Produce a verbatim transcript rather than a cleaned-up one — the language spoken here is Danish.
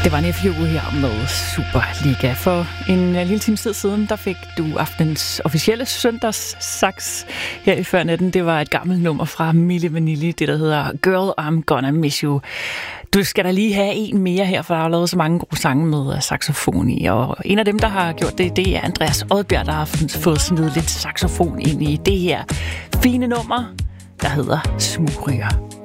Det var Nephew her med Superliga. For en lille time tid siden, der fik du aftenens officielle søndagssax her i førnatten. Det var et gammelt nummer fra Milli Vanilli, det der hedder Girl, I'm Gonna Miss You. Du skal da lige have en mere her, for der har lavet så mange gode sange med saxofon i. Og en af dem, der har gjort det, det er Andreas Odbjerg, der har fået snedet lidt saxofon ind i det her fine nummer, der hedder Smugryger.